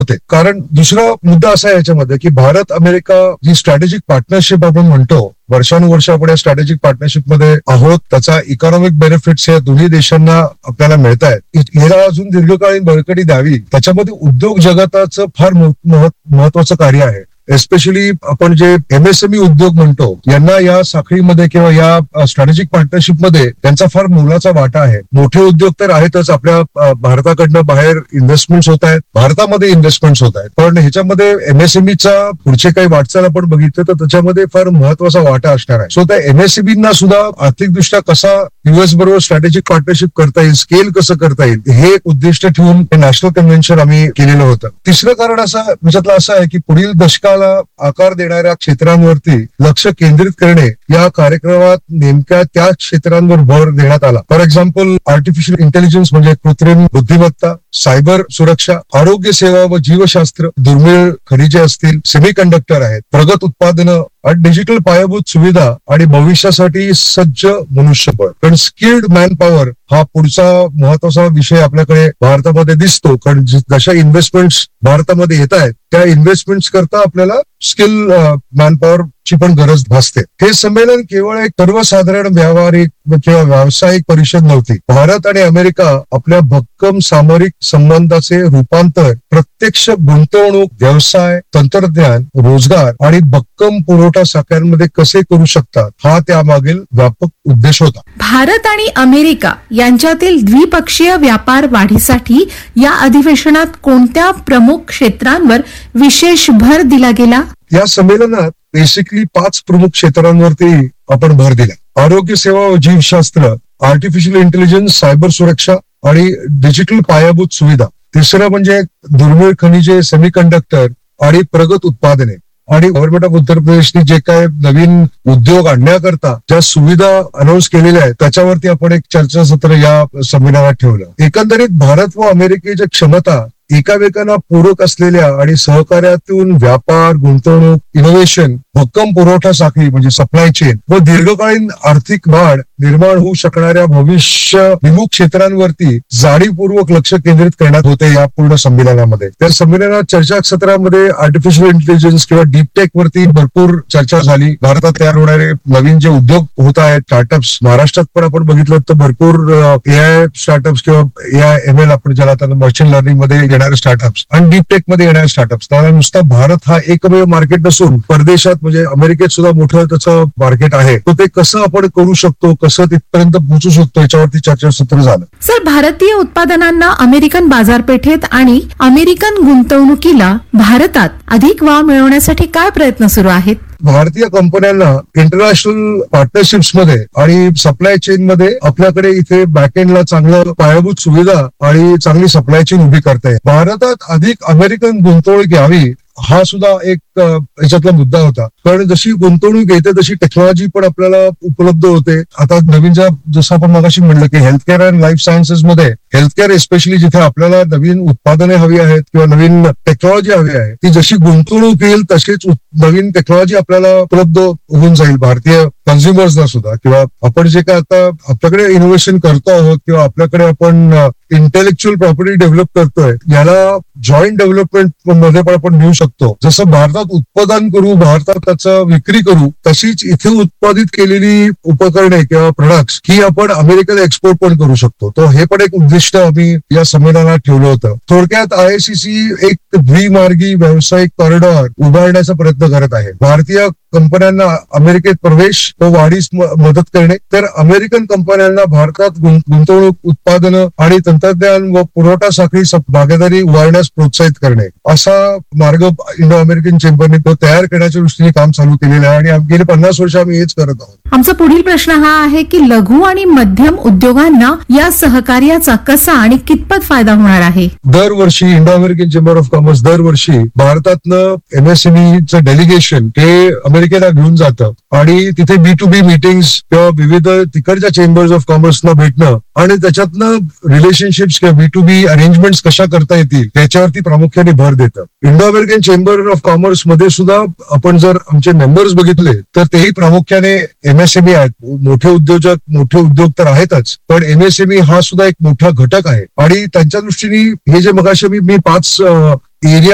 होते. कारण दुसरा मुद्दा असा आहे याच्यामध्ये की भारत अमेरिका जी स्ट्रॅटेजिक पार्टनरशिप आपण म्हणतो, वर्षानुवर्ष आपण या स्ट्रॅटेजिक पार्टनरशिप मध्ये आहोत, त्याचा इकॉनॉमिक बेनिफिट्स या दोन्ही देशांना आपल्याला मिळत आहेत. याला अजून दीर्घकालीन बळकटी द्यावी, त्याच्यामध्ये उद्योग जगताचं फार महत्वाचं कार्य आहे. एस्पेशली आपण जे MSME उद्योग म्हणतो, यांना या साखळीमध्ये किंवा या स्ट्रॅटेजिक पार्टनरशिप मध्ये त्यांचा फार मोलाचा वाटा आहे. मोठे उद्योग तर आहेतच, आपल्या भारताकडनं बाहेर इन्व्हेस्टमेंट्स होत आहेत, भारतामध्ये इन्व्हेस्टमेंट्स होत आहेत, पण ह्याच्यामध्ये MSMEचा पुढचे काही वाटचाल आपण बघितलं तर त्याच्यामध्ये फार महत्वाचा वाटा असणार आहे. सो त्या MSMEना सुद्धा आर्थिकदृष्ट्या कसा US बरोबर स्ट्रॅटेजिक पार्टनरशिप करता येईल, स्केल कसं करता येईल, हे एक उद्दिष्ट ठेवून हे नॅशनल कन्व्हेन्शन आम्ही केलेलं होतं. तिसरं कारण त्याच्यातलं असं आहे की पुढील दशकाला आकार देणाऱ्या क्षेत्रांवरती लक्ष केंद्रित करणे या कार्यक्रमात नेमक्या त्या क्षेत्रांवर भर देण्यात आला. फॉर एक्झाम्पल आर्टिफिशियल इंटेलिजन्स म्हणजे कृत्रिम बुद्धिमत्ता, सायबर सुरक्षा, आरोग्य सेवा व जीवशास्त्र, दुर्मिळ खनिजे असतील, सेमीकंडक्टर आहेत, प्रगत उत्पादनं, डिजिटल पायाभूत सुविधा आणि भविष्यासाठी सज्ज मनुष्यबळ. कारण स्किल्ड मॅन पॉवर हा पुढचा महत्वाचा विषय आपल्याकडे भारतामध्ये दिसतो. कारण जशा इन्व्हेस्टमेंट्स भारतामध्ये येत आहेत त्या इन्व्हेस्टमेंट्स करता आपल्याला स्किल मॅनपॉवर ची पण गरज भासते. हे संमेलन केवळ एक सर्वसाधारण व्यावहारिक किंवा व्यावसायिक परिषद नव्हती. भारत आणि अमेरिका आपल्या भक्कम सामरिक संबंधाचे रूपांतर प्रत्यक्ष गुंतवणूक, व्यवसाय, तंत्रज्ञान, रोजगार आणि भक्कम पुरवठा साखळ्यांमध्ये कसे करू शकतात हा त्यामागील व्यापक उद्देश होता. भारत आणि अमेरिका यांच्यातील द्विपक्षीय व्यापार वाढीसाठी या अधिवेशनात कोणत्या प्रमुख क्षेत्रांवर विशेष भर दिला गेला? या संमेलनात बेसिकली 5 प्रमुख क्षेत्रांवरती आपण भर दिला. आरोग्य सेवा व जीवशास्त्र, आर्टिफिशियल इंटेलिजन्स, सायबर सुरक्षा आणि डिजिटल पायाभूत सुविधा. तिसरं म्हणजे दुर्मिळ खनिजे, सेमीकंडक्टर आणि प्रगत उत्पादने. आणि गव्हर्नमेंट ऑफ उत्तर प्रदेशने जे काय नवीन उद्योग आणण्याकरता ज्या सुविधा अनाऊन्स केलेल्या आहेत त्याच्यावरती आपण एक चर्चासत्र या संमेलनात ठेवलं. एकंदरीत भारत व अमेरिकेच्या क्षमता एकामेकांना पूरक असलेल्या आणि सहकार्यातून व्यापार, गुंतवणूक, इनोव्हेशन, भक्कम पुरवठा साखळी म्हणजे सप्लाय चेन व दीर्घकालीन आर्थिक वाढ निर्माण होऊ शकणाऱ्या भविष्यभिमुख क्षेत्रांवरती जाणीवपूर्वक लक्ष केंद्रित करण्यात होते या पूर्ण संमेलनामध्ये. त्या संमेलनात चर्चासत्रामध्ये आर्टिफिशियल इंटेलिजन्स किंवा डीप टेक वरती भरपूर चर्चा झाली. भारतात तयार होणारे नवीन जे उद्योग होत आहेत, स्टार्टअप्स, महाराष्ट्रात पण आपण बघितलं तर भरपूर AI स्टार्टअप्स किंवा AI ML आपण ज्याला आता मशीन लर्निंग मध्ये येणारे स्टार्टअप्स आणि डीप टेक मध्ये येणारे स्टार्टअप्स. त्याला नुसता भारत हा एकमेव मार्केट नसून परदेशात म्हणजे अमेरिकेत सुद्धा मोठं त्याचं मार्केट आहे. तर ते कसं आपण करू शकतो, कसं तिथपर्यंत पोहोचू शकतो याच्यावरती चर्चासत्र झालं. सर, भारतीय उत्पादनांना अमेरिकन बाजारपेठेत आणि अमेरिकन गुंतवणुकीला भारतात अधिक वाव मिळवण्यासाठी काय प्रयत्न सुरू आहेत? भारतीय कंपन्यांना इंटरनॅशनल पार्टनरशिप्स मध्ये आणि सप्लाय चेन मध्ये आपल्याकडे इथे बॅकएंडला चांगलं पायाभूत सुविधा आणि चांगली सप्लाय चेन उभी करता येईल. भारतात अधिक अमेरिकन गुंतवणूक यावी हा सुद्धा एक याच्यातला मुद्दा होता. कारण जशी गुंतवणूक येते तशी टेक्नॉलॉजी पण आपल्याला उपलब्ध होते. आता नवीन जसं आपण मगाशी म्हणलं की हेल्थकेअर अँड लाईफ सायन्सेस मध्ये हेल्थकेअर एस्पेशली जिथे आपल्याला नवीन उत्पादने हवी आहेत किंवा नवीन टेक्नॉलॉजी हवी आहे, ती जशी गुंतवणूक येईल तशीच नवीन टेक्नॉलॉजी आपल्याला उपलब्ध होऊन जाईल भारतीय कन्झ्युमर्सना सुद्धा. किंवा आपण जे काय आता आपल्याकडे इनोव्हेशन करतो आहोत किंवा आपल्याकडे आपण इंटेलेक्च्युअल प्रॉपर्टी डेव्हलप करतोय, याला जॉईंट डेव्हलपमेंट मध्ये पण आपण नेऊ शकतो. जसं भारतात उत्पादन करू, भारतात त्याचं विक्री करू, तशीच इथे उत्पादित केलेली उपकरणे किंवा प्रोडक्ट्स ही आपण अमेरिकेला एक्सपोर्ट पण करू शकतो. तर हे पण एक उद्दिष्ट आम्ही या संमेलनात ठेवलं होतं. थोडक्यात IICC एक द्विमार्गी व्यावसायिक कॉरिडॉर उभारण्याचा प्रयत्न करत आहे. भारतीय कंपन्यांना अमेरिकेत प्रवेश व वाढीस मदत करणे, तर अमेरिकन कंपन्यांना भारतात गुंतवणूक, उत्पादनं आणि तंत्रज्ञान व पुरवठा साखळी भागीदारी उभारण्यास प्रोत्साहित करणे, असा मार्ग इंडो अमेरिकन चेंबरने तो तयार करण्याच्या दृष्टीने काम चालू केलेलं आहे आणि गेली 50 वर्ष आम्ही हेच करत आहोत. आमचा पुढील प्रश्न हा आहे की लघु आणि मध्यम उद्योगांना या सहकार्याचा कसा आणि कितपत फायदा होणार आहे? दरवर्षी Indo American chamber of commerce दरवर्षी भारतातनं MSMEचं डेलिगेशन हे अमेरिकेला घेऊन जातं आणि तिथे B2B मीटिंग्स किंवा विविध तिकडच्या चेंबर्स ऑफ कॉमर्सना भेटणं आणि त्याच्यातनं रिलेशनशिप्स किंवा B2B अरेंजमेंट्स कशा करता येतील त्याच्यावरती प्रामुख्याने भर देतं. Indo American chamber of commerce मध्ये सुद्धा आपण जर आमचे मेंबर्स बघितले तर तेही प्रामुख्याने MSME आहेत. मोठे उद्योग तर आहेतच, पण MSME हा सुद्धा एक मोठा घटक आहे आणि त्यांच्या दृष्टीने हे जे मगाशी मी 5 एरिया